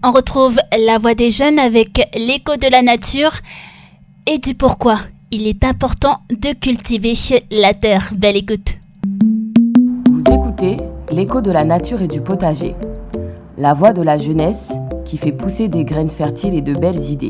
on retrouve la voix des jeunes avec l'écho de la nature et du pourquoi il est important de cultiver la terre. Belle écoute. Vous écoutez l'écho de la nature et du potager, la voix de la jeunesse qui fait pousser des graines fertiles et de belles idées.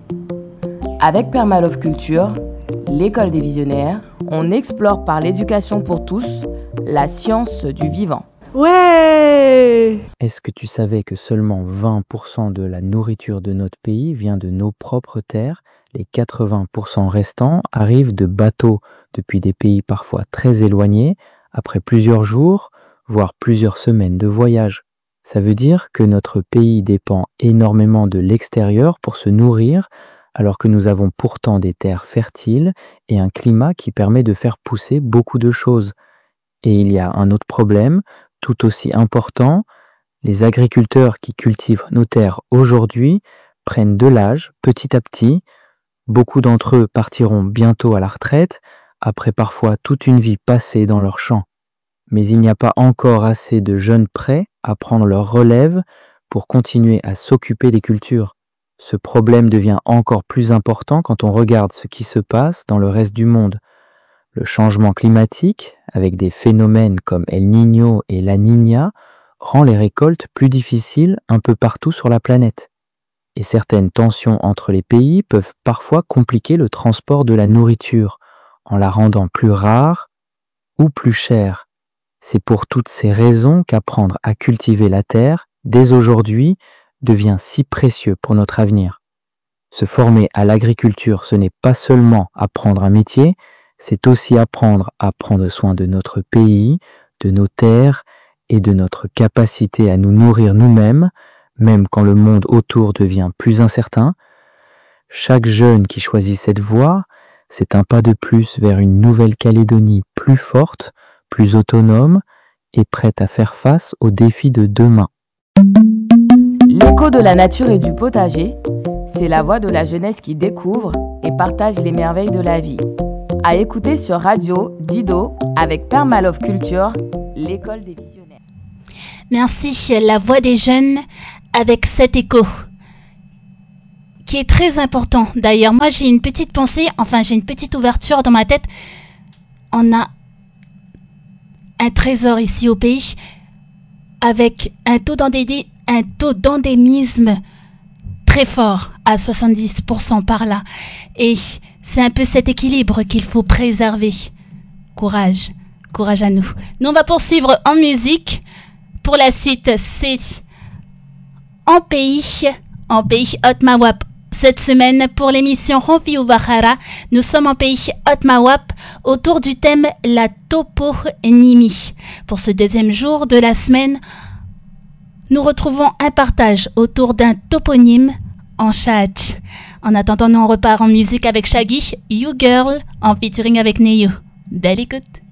Avec Permalove Culture, l'école des visionnaires, on explore par l'éducation pour tous la science du vivant. Ouais! Est-ce que tu savais que seulement 20% de la nourriture de notre pays vient de nos propres terres? Les 80% restants arrivent de bateaux depuis des pays parfois très éloignés, après plusieurs jours, voire plusieurs semaines de voyage. Ça veut dire que notre pays dépend énormément de l'extérieur pour se nourrir, alors que nous avons pourtant des terres fertiles et un climat qui permet de faire pousser beaucoup de choses. Et il y a un autre problème, tout aussi important, les agriculteurs qui cultivent nos terres aujourd'hui prennent de l'âge petit à petit. Beaucoup d'entre eux partiront bientôt à la retraite, après parfois toute une vie passée dans leurs champs. Mais il n'y a pas encore assez de jeunes prêts à prendre leur relève pour continuer à s'occuper des cultures. Ce problème devient encore plus important quand on regarde ce qui se passe dans le reste du monde. Le changement climatique, avec des phénomènes comme El Niño et La Niña, rend les récoltes plus difficiles un peu partout sur la planète. Et certaines tensions entre les pays peuvent parfois compliquer le transport de la nourriture, en la rendant plus rare ou plus chère. C'est pour toutes ces raisons qu'apprendre à cultiver la terre, dès aujourd'hui, devient si précieux pour notre avenir. Se former à l'agriculture, ce n'est pas seulement apprendre un métier, c'est aussi apprendre à prendre soin de notre pays, de nos terres et de notre capacité à nous nourrir nous-mêmes, même quand le monde autour devient plus incertain. Chaque jeune qui choisit cette voie, c'est un pas de plus vers une Nouvelle-Calédonie plus forte, plus autonome et prête à faire face aux défis de demain. L'écho de la nature et du potager, c'est la voix de la jeunesse qui découvre et partage les merveilles de la vie. À écouter sur Radio Dido avec Permalove Culture, l'école des visionnaires. Merci, la voix des jeunes avec cet écho qui est très important. D'ailleurs, moi j'ai une petite pensée, j'ai une petite ouverture dans ma tête. On a un trésor ici au pays avec un taux d'endémisme très fort, à 70% par là. Et c'est un peu cet équilibre qu'il faut préserver. Courage à nous. Nous, on va poursuivre en musique. Pour la suite, c'est en pays Otmawap. Cette semaine, pour l'émission Ronfi Ouvahara, nous sommes en pays Otmawap autour du thème la toponymie. Pour ce deuxième jour de la semaine, nous retrouvons un partage autour d'un toponyme en Chad. En attendant, nous on repart en musique avec Shaggy, You Girl, en featuring avec Neyo. Belle écoute.